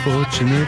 Fortunate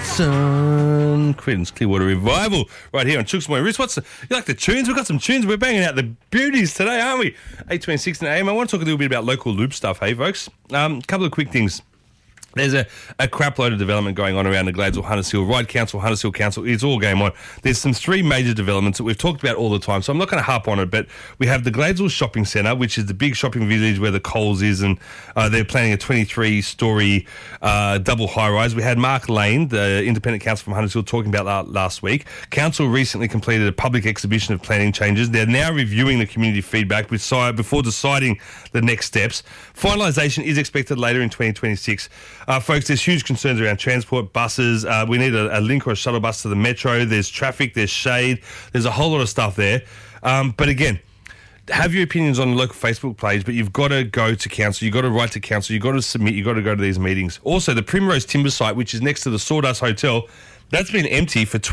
Son, Creedence Clearwater Revival, right here on Chooks Morning Roost. You like the tunes? We've got some tunes. We're banging out the beauties today, aren't we? 8:26 in the AM. I want to talk a little bit about local loop stuff, hey, folks? Couple of quick things. There's a crap load of development going on around the Gladesville, Hunters Hill, Ryde Council, Hunters Hill Council. It's all game on. There's some three major developments that we've talked about all the time, so I'm not going to harp on it, but we have the Gladesville Shopping Centre, which is the big shopping village where the Coles is, and they're planning a 23-storey double high-rise. We had Mark Lane, the independent council from Hunters Hill, talking about that last week. Council recently completed a public exhibition of planning changes. They're now reviewing the community feedback before deciding the next steps. Finalisation is expected later in 2026. Folks, there's huge concerns around transport, buses. We need a link or a shuttle bus to the metro. There's traffic, there's shade. There's a whole lot of stuff there. But again, have your opinions on the local Facebook page, but you've got to go to council. You've got to write to council. You've got to submit. You've got to go to these meetings. Also, the Primrose Timber site, which is next to the Sawdust Hotel, that's been empty for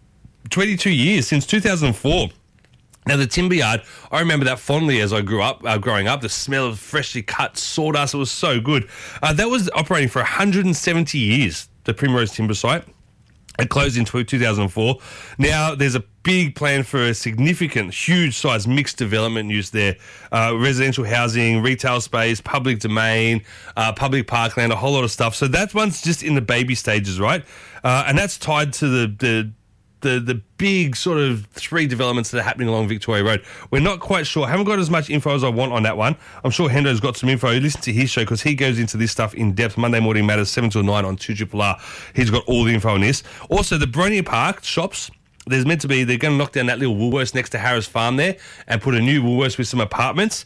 22 years, since 2004. Now, the timber yard, I remember that fondly as I growing up, the smell of freshly cut sawdust, it was so good. That was operating for 170 years, the Primrose Timber site. It closed in 2004. Now, there's a big plan for a significant, huge-sized mixed development use there. Residential housing, retail space, public domain, public parkland, a whole lot of stuff. So that one's just in the baby stages, right? And that's tied to the big sort of three developments that are happening along Victoria Road. We're not quite sure. Haven't got as much info as I want on that one. I'm sure Hendo's got some info. Listen to his show because he goes into this stuff in depth. Monday Morning Matters, 7 till 9 on 2RRR. He's got all the info on this. Also, the Bronia Park shops, they're going to knock down that little Woolworths next to Harris Farm there and put a new Woolworths with some apartments.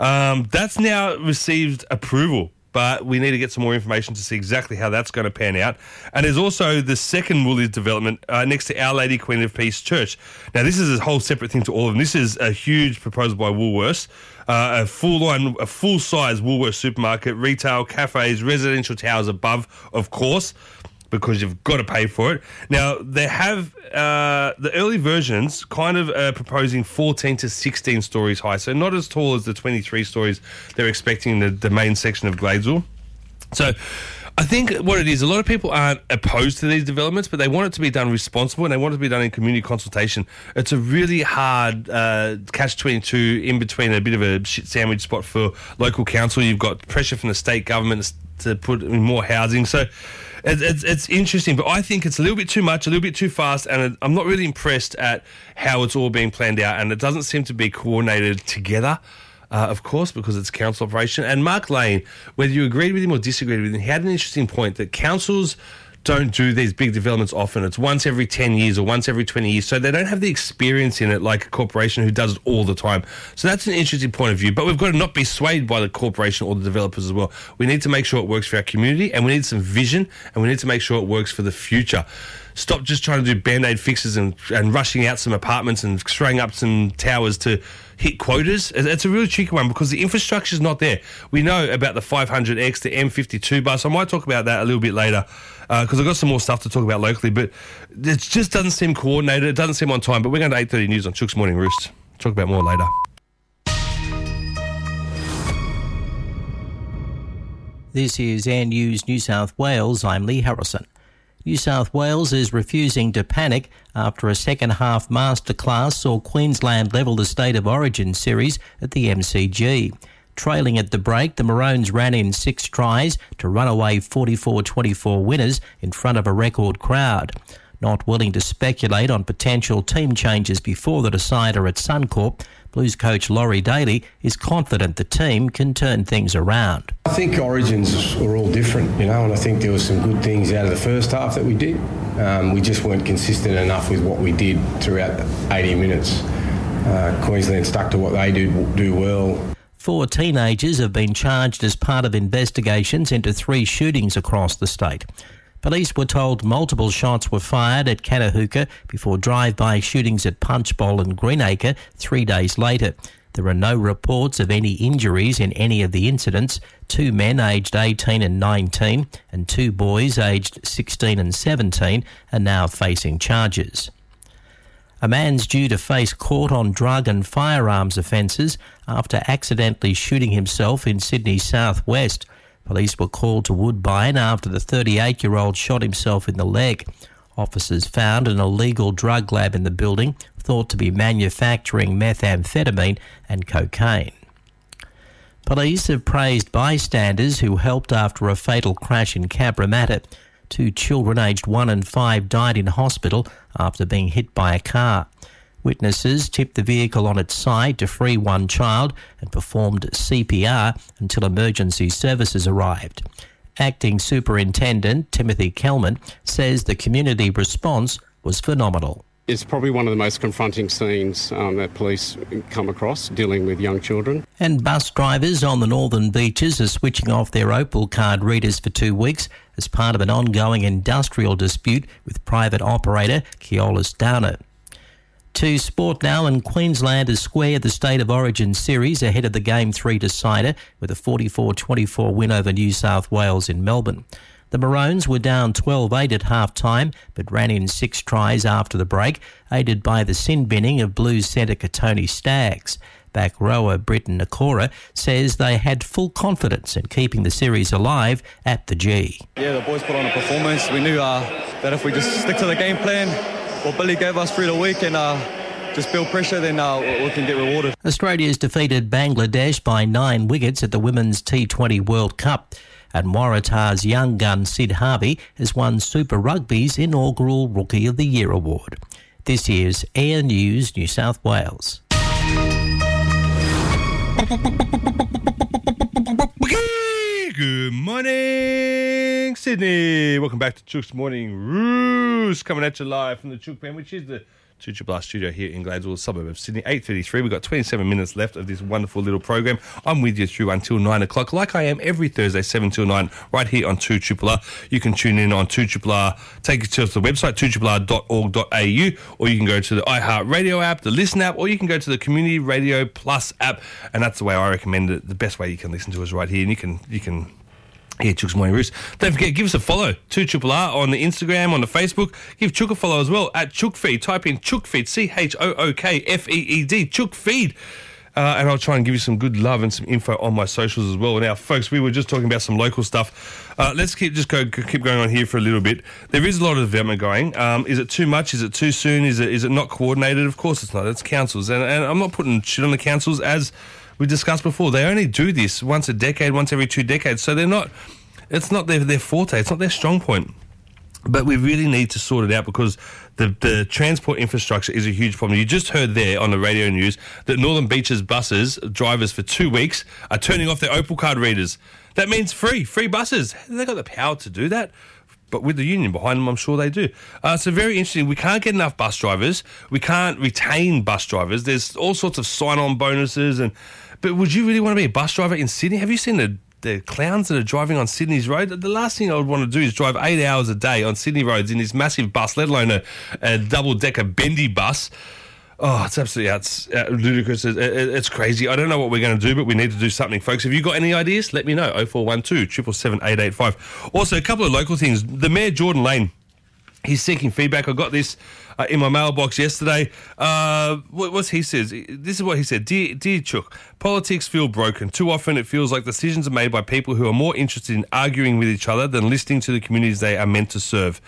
That's now received approval, but we need to get some more information to see exactly how that's going to pan out. And there's also the second Woolies development next to Our Lady Queen of Peace Church. Now, this is a whole separate thing to all of them. This is a huge proposal by Woolworths, a full-size Woolworths supermarket, retail, cafes, residential towers above, of course, because you've got to pay for it. Now, they have the early versions kind of proposing 14 to 16 stories high, so not as tall as the 23 stories they're expecting in the main section of Gladesville. So I think what it is, a lot of people aren't opposed to these developments, but they want it to be done responsible and they want it to be done in community consultation. It's a really hard catch-22 in between, a bit of a shit sandwich spot for local council. You've got pressure from the state government to put in more housing. So it's interesting, but I think it's a little bit too much, a little bit too fast, and I'm not really impressed at how it's all being planned out, and it doesn't seem to be coordinated together, of course, because it's council operation. And Mark Lane, whether you agreed with him or disagreed with him, he had an interesting point that councils don't do these big developments often. It's once every 10 years or once every 20 years, so they don't have the experience in it like a corporation who does it all the time. So that's an interesting point of view, but we've got to not be swayed by the corporation or the developers as well. We need to make sure it works for our community, and we need some vision, and we need to make sure it works for the future. Stop just trying to do Band-Aid fixes and rushing out some apartments and throwing up some towers to hit quotas. It's a really tricky one because the infrastructure's not there. We know about the 500X, the M52 bus. I might talk about that a little bit later because I've got some more stuff to talk about locally, but it just doesn't seem coordinated. It doesn't seem on time, but we're going to 8:30 News on Chooks Morning Roost. Talk about more later. This is Air News New South Wales. I'm Lee Harrison. New South Wales is refusing to panic after a second-half masterclass saw Queensland level the State of Origin series at the MCG. Trailing at the break, the Maroons ran in 6 tries to run away 44-24 winners in front of a record crowd. Not willing to speculate on potential team changes before the decider at Suncorp, Blues coach Laurie Daly is confident the team can turn things around. I think Origins were all different, and I think there were some good things out of the first half that we did. We just weren't consistent enough with what we did throughout 80 minutes. Queensland stuck to what they do well. 4 teenagers have been charged as part of investigations into 3 shootings across the state. Police were told multiple shots were fired at Catahoula before drive-by shootings at Punchbowl and Greenacre 3 days later. There are no reports of any injuries in any of the incidents. 2 men aged 18 and 19 and 2 boys aged 16 and 17 are now facing charges. A man's due to face court on drug and firearms offences after accidentally shooting himself in Sydney's southwest. Police were called to Woodbine after the 38-year-old shot himself in the leg. Officers found an illegal drug lab in the building, thought to be manufacturing methamphetamine and cocaine. Police have praised bystanders who helped after a fatal crash in Cabramatta. 2 children aged 1 and 5 died in hospital after being hit by a car. Witnesses tipped the vehicle on its side to free one child and performed CPR until emergency services arrived. Acting Superintendent Timothy Kelman says the community response was phenomenal. It's probably one of the most confronting scenes that police come across dealing with young children. And bus drivers on the northern beaches are switching off their Opal card readers for 2 weeks as part of an ongoing industrial dispute with private operator Keolis Downer. To sport now, and Queensland has squared the State of Origin series ahead of the Game 3 decider with a 44-24 win over New South Wales in Melbourne. The Maroons were down 12-8 at half-time, but ran in 6 tries after the break, aided by the sin-binning of Blues centre Katoni Staggs. Back rower Britton Nakora says they had full confidence in keeping the series alive at the G. Yeah, the boys put on a performance. We knew that if we just stick to the game plan, what Billy gave us through the week and just build pressure, then we can get rewarded. Australia's defeated Bangladesh by 9 wickets at the Women's T20 World Cup. And Waratah's young gun Sid Harvey has won Super Rugby's inaugural Rookie of the Year award. This is Air News New South Wales. Good morning, Sydney. Welcome back to Chook's Morning Roost, coming at you live from the Chook Pen, which is the 2RR studio here in Gladesville, suburb of Sydney. 8:33. We've got 27 minutes left of this wonderful little program. I'm with you through until 9 o'clock, like I am every Thursday, 7 till 9, right here on 2RR. You can tune in on 2RR. Take you to the website, 2RR.org.au, or you can go to the iHeartRadio app, the Listen app, or you can go to the Community Radio Plus app, and that's the way I recommend it. The best way you can listen to us right here, and you can Yeah, Chook's Morning Roost. Don't forget, give us a follow, 2RR on the Instagram, on the Facebook. Give Chook a follow as well, at Chookfeed. Type in Chookfeed, CHOOKFEED, Chookfeed. And I'll try and give you some good love and some info on my socials as well. Now, folks, we were just talking about some local stuff. Let's keep going on here for a little bit. There is a lot of development going. Is it too much? Is it too soon? Is it not coordinated? Of course it's not. It's councils. And I'm not putting shit on the councils, as we discussed before. They only do this once a decade, once every 2 decades. So it's not their forte. It's not their strong point. But we really need to sort it out, because the transport infrastructure is a huge problem. You just heard there on the radio news that Northern Beaches buses drivers for 2 weeks are turning off their Opal card readers. That means free buses. They've got the power to do that. But with the union behind them, I'm sure they do. So very interesting. We can't get enough bus drivers. We can't retain bus drivers. There's all sorts of sign-on bonuses. But would you really want to be a bus driver in Sydney? Have you seen the clowns that are driving on Sydney's road? The last thing I would want to do is drive 8 hours a day on Sydney roads in this massive bus, let alone a double-decker bendy bus. Oh, it's absolutely ludicrous. It's crazy. I don't know what we're going to do, but we need to do something, folks. Have you got any ideas? Let me know. 0412 777 885. Also, a couple of local things. The Mayor, Jordan Lane, he's seeking feedback. I got this in my mailbox yesterday. What he says, this is what he said. Dear Chook, politics feel broken. Too often it feels like decisions are made by people who are more interested in arguing with each other than listening to the communities they are meant to serve.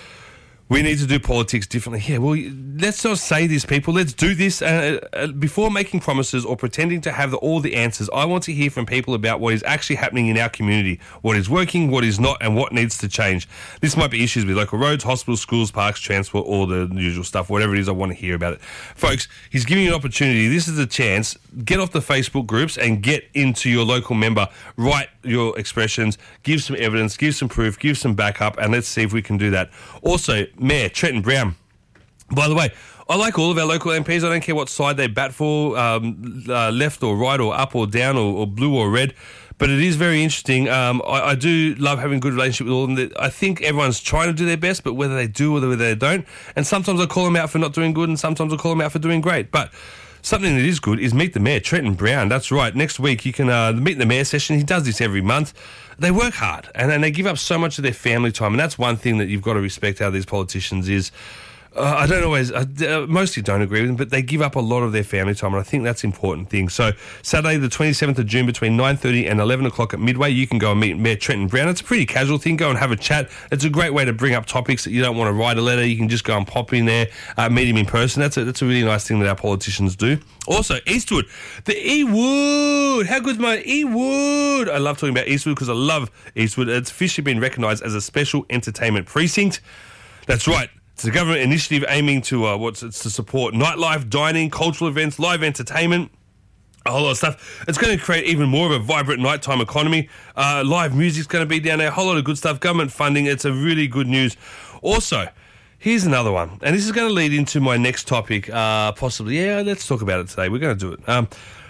We need to do politics differently. Yeah, well, let's not say this, people. Let's do this. Before making promises or pretending to have all the answers, I want to hear from people about what is actually happening in our community, what is working, what is not, and what needs to change. This might be issues with local roads, hospitals, schools, parks, transport, all the usual stuff, whatever it is. I want to hear about it. Folks, he's giving you an opportunity. This is a chance. Get off the Facebook groups and get into your local member. Write your expressions, give some evidence, give some proof, give some backup, and let's see if we can do that. Also, Mayor Trenton Brown. By the way, I like all of our local MPs. I don't care what side they bat for, left or right or up or down or blue or red. But it is very interesting. I do love having a good relationship with all of them. I think everyone's trying to do their best, but whether they do or whether they don't. And sometimes I call them out for not doing good, and sometimes I call them out for doing great. But something that is good is Meet the Mayor, Trenton Brown. That's right. Next week you can Meet the Mayor session. He does this every month. They work hard and they give up so much of their family time. And that's one thing that you've got to respect out of these politicians is I don't always, mostly don't agree with them, but they give up a lot of their family time, and I think that's an important thing. So Saturday, the 27th of June, between 9:30 and 11 o'clock at Midway, you can go and meet Mayor Trenton Brown. It's a pretty casual thing. Go and have a chat. It's a great way to bring up topics that you don't want to write a letter. You can just go and pop in there, meet him in person. That's a really nice thing that our politicians do. Also, Eastwood. The E-Wood. How good's my E-Wood? I love talking about Eastwood because I love Eastwood. It's officially been recognised as a special entertainment precinct. That's right. It's a government initiative aiming to to support nightlife, dining, cultural events, live entertainment, a whole lot of stuff. It's going to create even more of a vibrant nighttime economy. Live music's going to be down there, a whole lot of good stuff, government funding. It's a really good news. Also, here's another one, and this is going to lead into my next topic, possibly. Yeah, let's talk about it today. We're going to do it.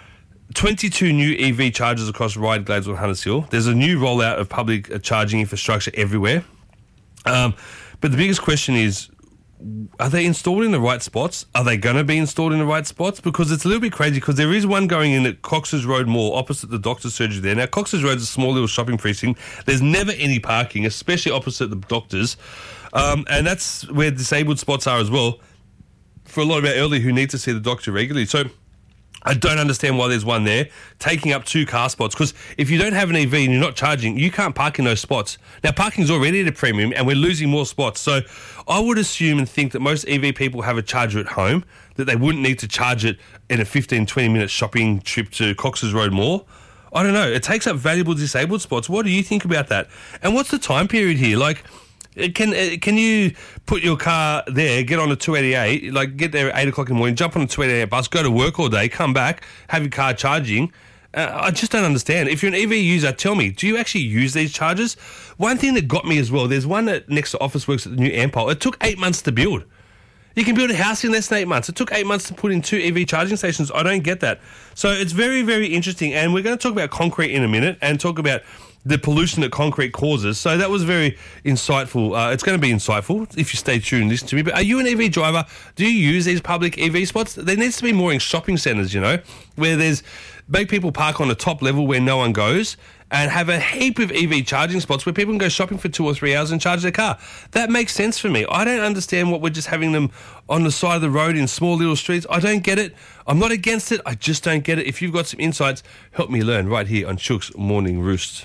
22 new EV chargers across Ryde, Gladesville and Hunters Hill. There's a new rollout of public charging infrastructure everywhere. But the biggest question is, are they installed in the right spots? Are they going to be installed in the right spots? Because it's a little bit crazy, because there is one going in at Cox's Road Mall opposite the doctor's surgery there. Now, Cox's Road is a small little shopping precinct. There's never any parking, especially opposite the doctor's. And that's where disabled spots are as well for a lot of our elderly who need to see the doctor regularly. So I don't understand why there's one there taking up 2 car spots, because if you don't have an EV and you're not charging, you can't park in those spots. Now, parking's already at a premium and we're losing more spots. So I would assume and think that most EV people have a charger at home, that they wouldn't need to charge it in a 15, 20-minute shopping trip to Cox's Road Mall. I don't know. It takes up valuable disabled spots. What do you think about that? And what's the time period here? Like, can you put your car there, get on a 288, like get there at 8 o'clock in the morning, jump on a 288 bus, go to work all day, come back, have your car charging? I just don't understand. If you're an EV user, tell me, do you actually use these chargers? One thing that got me as well, there's one that next to Officeworks at the new Ampol. It took 8 months to build. You can build a house in less than 8 months. It took 8 months to put in 2 EV charging stations. I don't get that. So it's very, very interesting. And we're going to talk about concrete in a minute and talk about the pollution that concrete causes. So that was very insightful. It's going to be insightful if you stay tuned and listen to me. But are you an EV driver? Do you use these public EV spots? There needs to be more in shopping centres, where there's make people park on the top level where no one goes, and have a heap of EV charging spots where people can go shopping for 2 or 3 hours and charge their car. That makes sense for me. I don't understand what we're just having them on the side of the road in small little streets. I don't get it. I'm not against it. I just don't get it. If you've got some insights, help me learn right here on Chook's Morning Roost.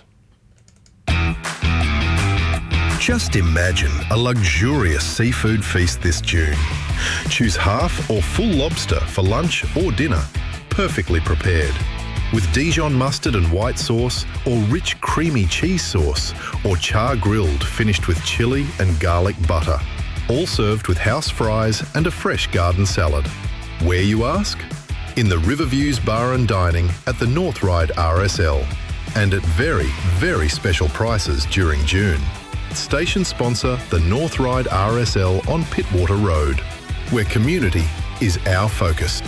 Just imagine a luxurious seafood feast this June. Choose half or full lobster for lunch or dinner, perfectly prepared. With Dijon mustard and white sauce, or rich creamy cheese sauce, or char grilled finished with chilli and garlic butter. All served with house fries and a fresh garden salad. Where, you ask? In the Riverviews Bar and Dining at the North Ryde RSL. And at very, very special prices during June. Station sponsor the North Ryde RSL on Pittwater Road, where community is our focus.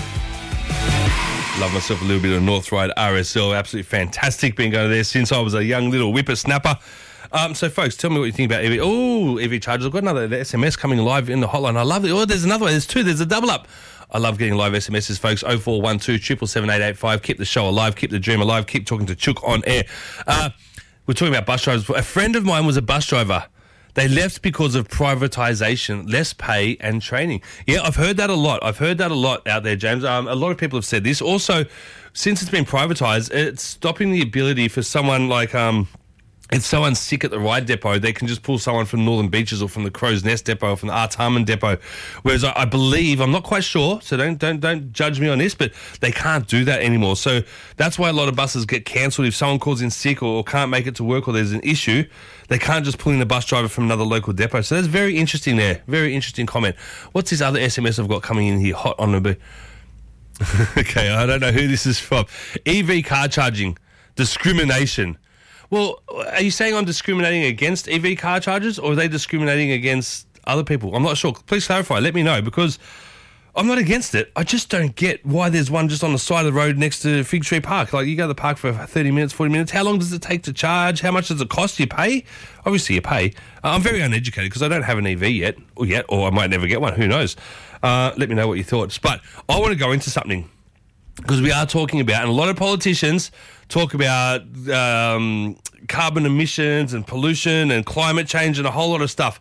Love myself a little bit of North Ryde RSL. Absolutely fantastic. Been going there since I was a young little whippersnapper. So, folks, tell me what you think about EV. Oh, EV chargers. I've got another SMS coming live in the hotline. I love it. Oh, there's another one. There's 2. There's a double up. I love getting live SMSs, folks. 0412 777 885. Keep the show alive. Keep the dream alive. Keep talking to Chook on air. We're talking about bus drivers. A friend of mine was a bus driver. They left because of privatisation, less pay and training. Yeah, I've heard that a lot. I've heard that a lot out there, James. A lot of people have said this. Also, since it's been privatised, it's stopping the ability for someone like... if someone's sick at the Ryde depot, they can just pull someone from Northern Beaches or from the Crow's Nest depot or from the Arts Harmon depot. Whereas I believe, I'm not quite sure, so don't judge me on this, but they can't do that anymore. So that's why a lot of buses get cancelled. If someone calls in sick or can't make it to work or there's an issue, they can't just pull in a bus driver from another local depot. So that's very interesting there. Very interesting comment. What's this other SMS I've got coming in here hot on the... Okay, I don't know who this is from. EV car charging. Discrimination. Well, are you saying I'm discriminating against EV car chargers, or are they discriminating against other people? I'm not sure. Please clarify. Let me know, because I'm not against it. I just don't get why there's one just on the side of the road next to Fig Tree Park. Like, you go to the park for 30 minutes, 40 minutes. How long does it take to charge? How much does it cost? You pay? Obviously, you pay. I'm very uneducated because I don't have an EV yet, or I might never get one. Who knows? Let me know what your thoughts. But I want to go into something, because we are talking about, and a lot of politicians talk about carbon emissions and pollution and climate change and a whole lot of stuff.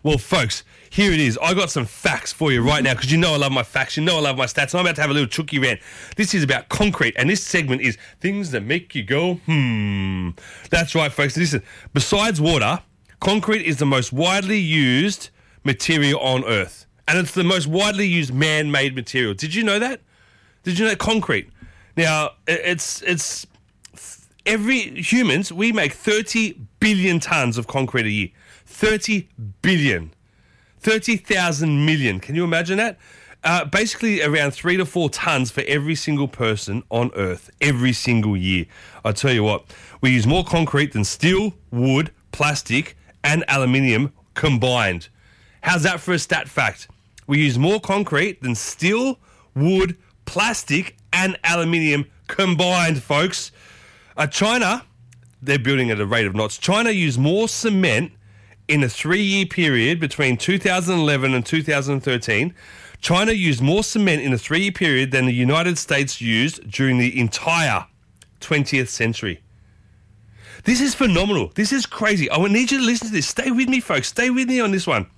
Well, folks, here it is. I got some facts for you right now because you know I love my facts. You know I love my stats. And I'm about to have a little chooky rant. This is about concrete, and this segment is things that make you go, That's right, folks. Listen, besides water, concrete is the most widely used material on Earth, and it's the most widely used man-made material. Did you know that? Did you know that concrete? Now, it's humans, we make 30 billion tons of concrete a year. 30 billion. 30,000 million. Can you imagine that? Basically around 3 to 4 tons for every single person on Earth every single year. I tell you what, we use more concrete than steel, wood, plastic, and aluminium combined. How's that for a stat fact? We use more concrete than steel, wood, plastic, and aluminium combined, folks. China, they're building at a rate of knots. China used more cement in a 3-year period between 2011 and 2013. China used more cement in a 3-year period than the United States used during the entire 20th century. This is phenomenal. This is crazy. I need you to listen to this. Stay with me, folks. Stay with me on this one.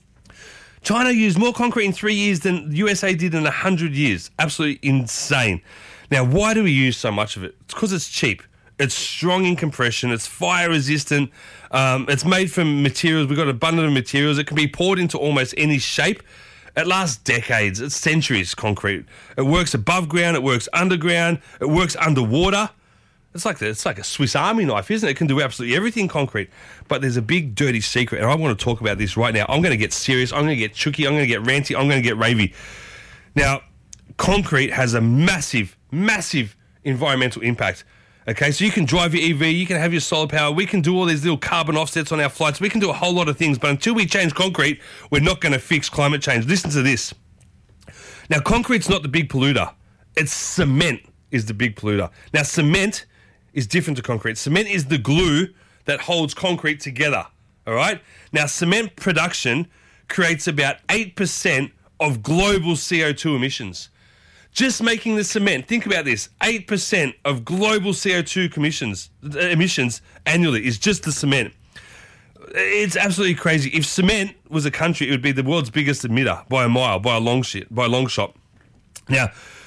China used more concrete in 3 years than the USA did in 100 years. Absolutely insane. Now, why do we use so much of it? It's because it's cheap. It's strong in compression. It's fire resistant. It's made from materials. We've got abundant of materials. It can be poured into almost any shape. It lasts decades. It's centuries, concrete. It works above ground. It works underground. It works underwater. It's like a Swiss Army knife, isn't it? It can do absolutely everything concrete. But there's a big dirty secret, and I want to talk about this right now. I'm going to get serious. I'm going to get chooky. I'm going to get ranty. I'm going to get ravey. Now, concrete has a massive, massive environmental impact. Okay, so you can drive your EV, you can have your solar power, we can do all these little carbon offsets on our flights, we can do a whole lot of things, but until we change concrete, we're not going to fix climate change. Listen to this. Now, concrete's not the big polluter. It's cement is the big polluter. Now, cement is different to concrete. Cement is the glue that holds concrete together, all right? Now, cement production creates about 8% of global CO2 emissions. Just making the cement, think about this, 8% of global CO2 emissions annually is just the cement. It's absolutely crazy. If cement was a country, it would be the world's biggest emitter by a mile, by a long shot. Now,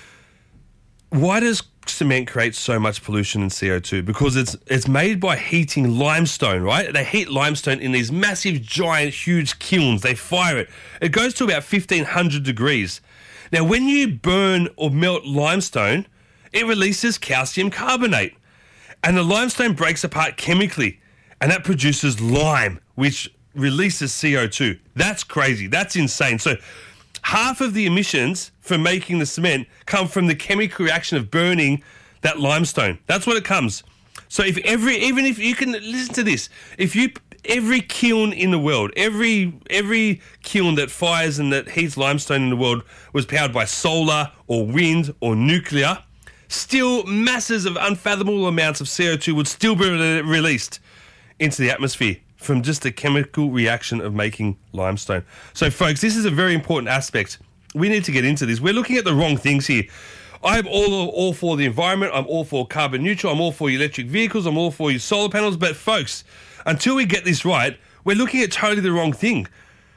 why does cement create so much pollution and CO2? Because it's made by heating limestone, right? They heat limestone in these massive, giant, huge kilns. They fire it. It goes to about 1,500 degrees. Now, when you burn or melt limestone, it releases calcium carbonate. And the limestone breaks apart chemically, and that produces lime, which releases CO2. That's crazy. That's insane. So half of the emissions from making the cement come from the chemical reaction of burning that limestone. That's what it comes. So even if you can listen to this, every kiln in the world, every kiln that fires and that heats limestone in the world was powered by solar or wind or nuclear, still masses of unfathomable amounts of CO2 would still be released into the atmosphere from just the chemical reaction of making limestone. So, folks, this is a very important aspect. We need to get into this. We're looking at the wrong things here. I'm all for the environment. I'm all for carbon neutral. I'm all for electric vehicles. I'm all for your solar panels. But, folks, until we get this right, we're looking at totally the wrong thing.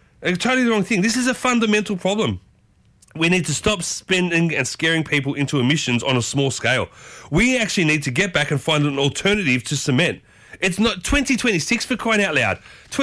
This is a fundamental problem. We need to stop spending and scaring people into emissions on a small scale. We actually need to get back and find an alternative to cement. It's not 2026 for crying out loud.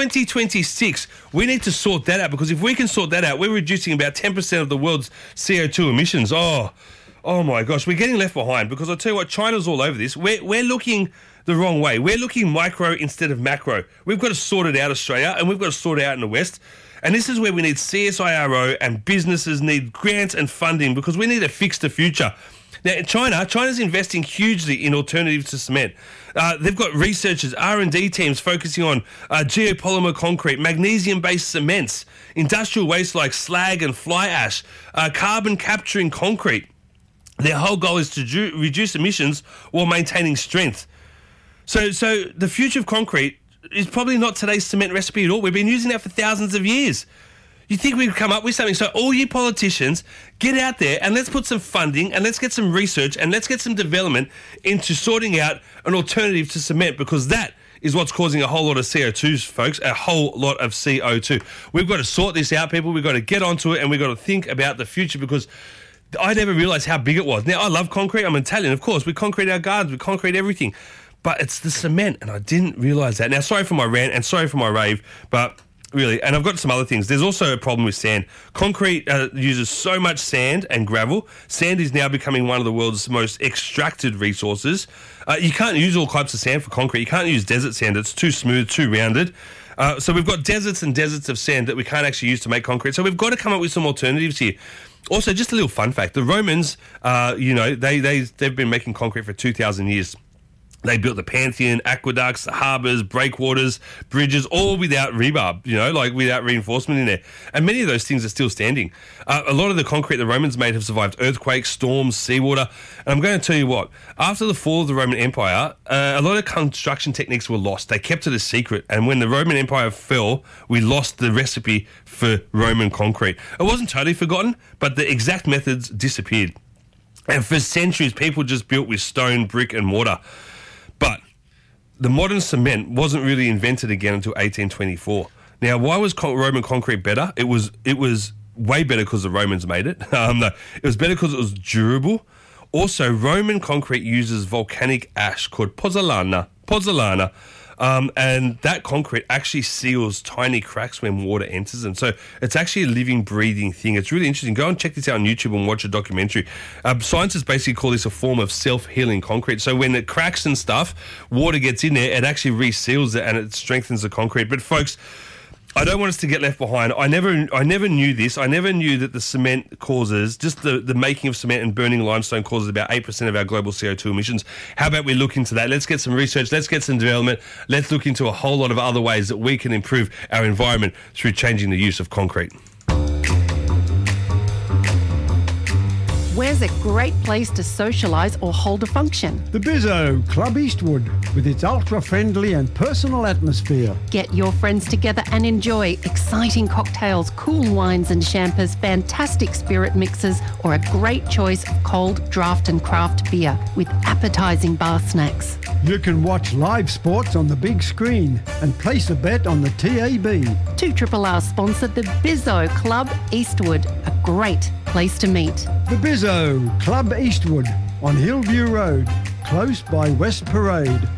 2026, we need to sort that out, because if we can sort that out, we're reducing about 10% of the world's CO2 emissions. Oh my gosh, we're getting left behind, because I'll tell you what, China's all over this. We're looking the wrong way. We're looking micro instead of macro. We've got to sort it out, Australia, and we've got to sort it out in the West. And this is where we need CSIRO, and businesses need grants and funding, because we need to fix the future. Now, China's investing hugely in alternatives to cement. They've got researchers, R&D teams focusing on geopolymer concrete, magnesium-based cements, industrial waste like slag and fly ash, carbon capturing concrete. Their whole goal is to reduce emissions while maintaining strength. So the future of concrete is probably not today's cement recipe at all. We've been using that for thousands of years. You think we've come up with something? So all you politicians, get out there and let's put some funding and let's get some research and let's get some development into sorting out an alternative to cement, because that is what's causing a whole lot of CO2, folks, a whole lot of CO2. We've got to sort this out, people. We've got to get onto it, and we've got to think about the future, because I never realised how big it was. Now, I love concrete. I'm Italian, of course. We concrete our gardens. We concrete everything. But it's the cement, and I didn't realise that. Now, sorry for my rant and sorry for my rave, but really, and I've got some other things. There's also a problem with sand. Concrete uses so much sand and gravel. Sand is now becoming one of the world's most extracted resources. You can't use all types of sand for concrete. You can't use desert sand. It's too smooth, too rounded. So we've got deserts and deserts of sand that we can't actually use to make concrete. So we've got to come up with some alternatives here. Also, just a little fun fact. The Romans, they've been making concrete for 2,000 years. They built the Pantheon, aqueducts, harbours, breakwaters, bridges, all without rebarb, without reinforcement in there. And many of those things are still standing. A lot of the concrete the Romans made have survived earthquakes, storms, seawater. And I'm going to tell you what, after the fall of the Roman Empire, a lot of construction techniques were lost. They kept it a secret. And when the Roman Empire fell, we lost the recipe for Roman concrete. It wasn't totally forgotten, but the exact methods disappeared. And for centuries, people just built with stone, brick and mortar. But the modern cement wasn't really invented again until 1824. Now, why was Roman concrete better? It was way better because the Romans made it. No, it was better because it was durable. Also, Roman concrete uses volcanic ash called pozzolana. And that concrete actually seals tiny cracks when water enters them. So it's actually a living, breathing thing. It's really interesting. Go and check this out on YouTube and watch a documentary. Scientists basically call this a form of self-healing concrete. So when it cracks and stuff, water gets in there, it actually reseals it and it strengthens the concrete. But folks, I don't want us to get left behind. I never knew this. I never knew that the cement causes, just the making of cement and burning limestone causes about 8% of our global CO2 emissions. How about we look into that? Let's get some research. Let's get some development. Let's look into a whole lot of other ways that we can improve our environment through changing the use of concrete. Where's a great place to socialise or hold a function? The Bizzo, Club Eastwood, with its ultra-friendly and personal atmosphere. Get your friends together and enjoy exciting cocktails, cool wines and champers, fantastic spirit mixes, or a great choice of cold draft and craft beer with appetising bar snacks. You can watch live sports on the big screen and place a bet on the TAB. 2RRR sponsored the Bizzo Club Eastwood, a great place to meet. The Bizzo Club Eastwood on Hillview Road, close by West Parade.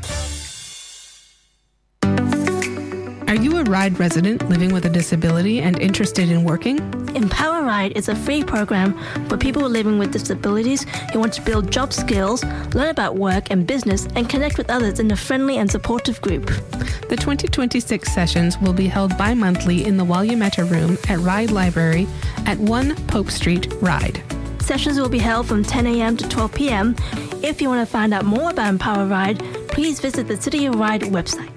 Are you a RIDE resident living with a disability and interested in working? Empower RIDE is a free program for people living with disabilities who want to build job skills, learn about work and business, and connect with others in a friendly and supportive group. The 2026 sessions will be held bi-monthly in the Wayumatta Room at RIDE Library at 1 Pope Street, RIDE. Sessions will be held from 10 a.m. to 12 p.m. If you want to find out more about Empower RIDE, please visit the City of RIDE website.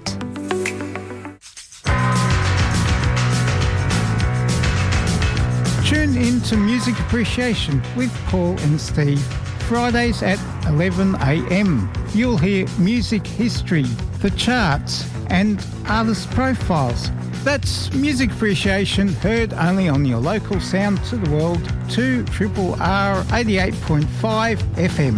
Tune in to Music Appreciation with Paul and Steve. Fridays at 11 a.m. You'll hear music history, the charts and artist profiles. That's Music Appreciation, heard only on your local Sound to the World 2RRR 88.5 FM.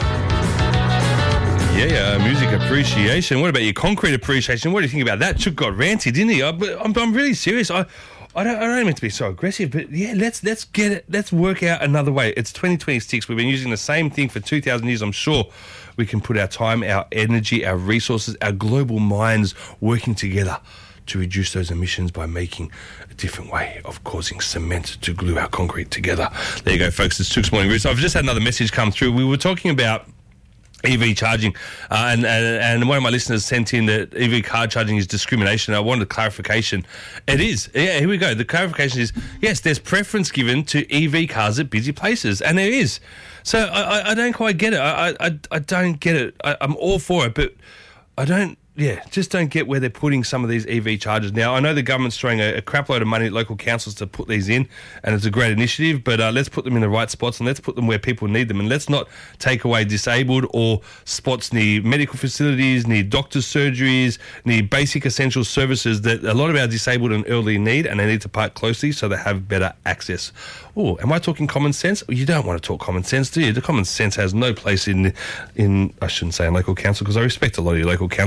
Yeah, music appreciation. What about your concrete appreciation? What do you think about that? Chuck got ranty, didn't he? I'm really serious. I don't mean to be so aggressive, but yeah, let's get it. Let's work out another way. It's 2026. We've been using the same thing for 2,000 years. I'm sure we can put our time, our energy, our resources, our global minds working together to reduce those emissions by making a different way of causing cement to glue our concrete together. There you go, folks. It's Chuck's Morning Roots. I've just had another message come through. We were talking about EV charging, and one of my listeners sent in that EV car charging is discrimination. I wanted clarification. It is. Yeah, here we go. The clarification is, yes, there's preference given to EV cars at busy places, and there is. So I don't quite get it. I don't get it. I'm all for it, but I don't. Yeah, just don't get where they're putting some of these EV chargers. Now, I know the government's throwing a crap load of money at local councils to put these in, and it's a great initiative, but let's put them in the right spots and let's put them where people need them, and let's not take away disabled or spots near medical facilities, near doctors' surgeries, near basic essential services that a lot of our disabled and elderly need, and they need to park closely so they have better access. Oh, am I talking common sense? You don't want to talk common sense, do you? The common sense has no place in I shouldn't say in local council, because I respect a lot of your local councils. I do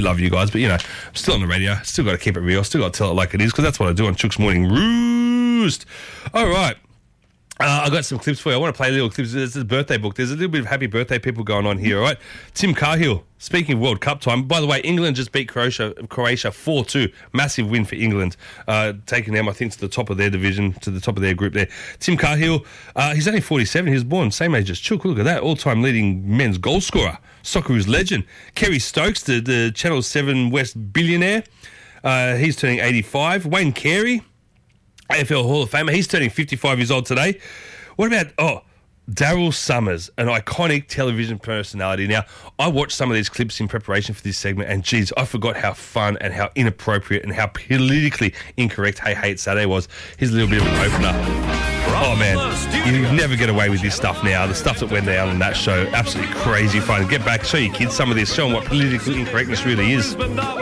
love you guys, but, you know, I'm still on the radio. Still got to keep it real. Still got to tell it like it is, because that's what I do on Chook's Morning Roost. All right. I got some clips for you. I want to play little clips. There's a birthday book. There's a little bit of happy birthday people going on here, all right? Tim Cahill, speaking of World Cup time. By the way, England just beat Croatia 4-2. Massive win for England, taking them, I think, to the top of their division, to the top of their group there. Tim Cahill, he's only 47. He was born same age as Chook. Look at that. All-time leading men's goal scorer. Socceroos legend. Kerry Stokes, the Channel 7 West billionaire. He's turning 85. Wayne Carey, AFL Hall of Famer. He's turning 55 years old today. What about, Daryl Summers, an iconic television personality. Now, I watched some of these clips in preparation for this segment, and geez, I forgot how fun and how inappropriate and how politically incorrect Hey Hey It's Saturday was. Here's a little bit of an opener. Oh, man, you never get away with this stuff now. The stuff that went down on that show, absolutely crazy fun. Get back, show your kids some of this, show them what political incorrectness really is.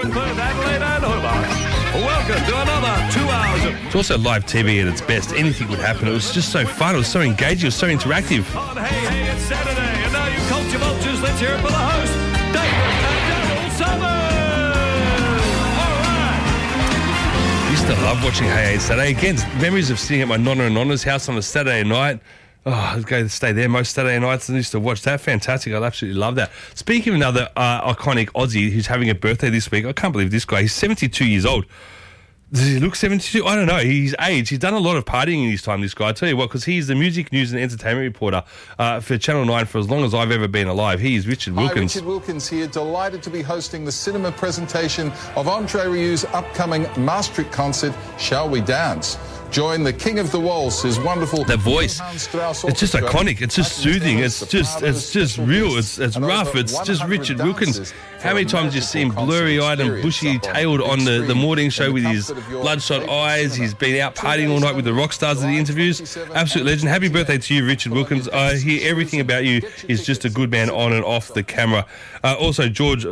Welcome to another 2 hours of... It's also live TV at its best. Anything would happen. It was just so fun. It was so engaging. It was so interactive. On Hey Hey It's Saturday. And now you culture vultures, let's hear it for the host, David and Daryl Summers. All right. Used to love watching Hey Hey It's Saturday. Again, memories of sitting at my Nonna and Nonna's house on a Saturday night. Oh, I'd go stay there most Saturday nights and used to watch that. Fantastic. I absolutely love that. Speaking of another iconic Aussie who's having a birthday this week, I can't believe this guy. He's 72 years old. Does he look 72? I don't know. He's aged. He's done a lot of partying in his time, this guy. I tell you what, because he's the music, news and entertainment reporter for Channel 9 for as long as I've ever been alive. He is Richard Wilkins. Hi, Richard Wilkins here. Delighted to be hosting the cinema presentation of Andre Rieu's upcoming Maastricht concert, Shall We Dance? Join the King of the Waltz, his wonderful... That voice, it's just iconic, it's just soothing, it's just real, it's rough, it's just Richard Wilkins. How many times you see him blurry-eyed and bushy-tailed on the morning show with his bloodshot eyes? He's been out partying all night with the rock stars of the interviews. Absolute legend. Happy birthday to you, Richard Wilkins. I hear everything about you is just a good man on and off the camera. Also, George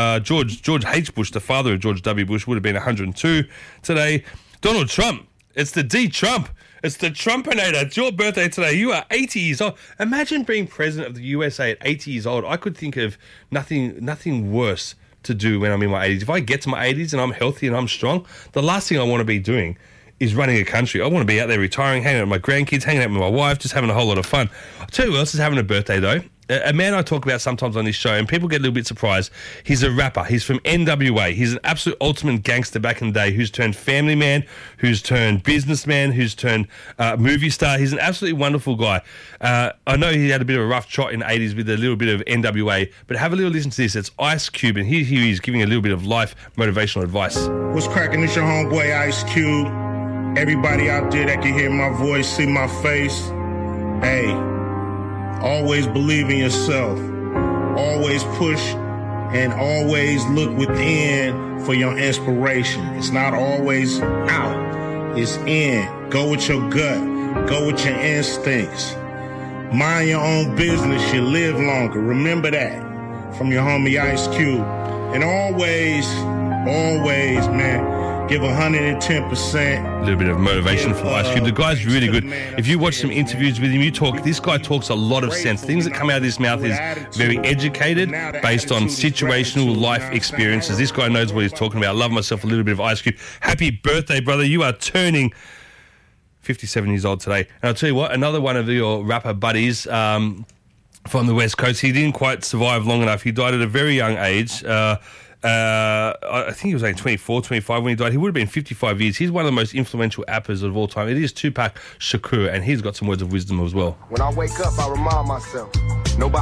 H. Bush, the father of George W. Bush, would have been 102 today. Donald Trump. It's the D-Trump. It's the Trumpinator. It's your birthday today. You are 80 years old. Imagine being president of the USA at 80 years old. I could think of nothing worse to do when I'm in my 80s. If I get to my 80s and I'm healthy and I'm strong, the last thing I want to be doing is running a country. I want to be out there retiring, hanging out with my grandkids, hanging out with my wife, just having a whole lot of fun. I'll tell you who else is having a birthday, though. A man I talk about sometimes on this show, and people get a little bit surprised. He's a rapper. He's from NWA. He's an absolute ultimate gangster back in the day who's turned family man, who's turned businessman, who's turned movie star. He's an absolutely wonderful guy. I know he had a bit of a rough trot in the 80s with a little bit of NWA, but have a little listen to this. It's Ice Cube, and here he is giving a little bit of life motivational advice. What's cracking? It's your homeboy Ice Cube. Everybody out there that can hear my voice, see my face, hey, always believe in yourself. Always push and always look within for your inspiration. It's not always out. It's in. Go with your gut. Go with your instincts. Mind your own business. You live longer. Remember that. From your homie Ice Cube. And always, man, give 110%. A little bit of motivation for Ice Cube. The guy's really good. If you watch some interviews with him, this guy talks a lot of sense. Things that come out of his mouth is very educated, based on situational life experiences. This guy knows what he's talking about. I love myself a little bit of Ice Cube. Happy birthday, brother. You are turning 57 years old today. And I'll tell you what, another one of your rapper buddies from the West Coast, he didn't quite survive long enough. He died at a very young age. I think he was only 24, 25 when he died. He would have been 55 years. He's one of the most influential rappers of all time. It is Tupac Shakur, and he's got some words of wisdom as well. When I wake up, I remind myself, nobody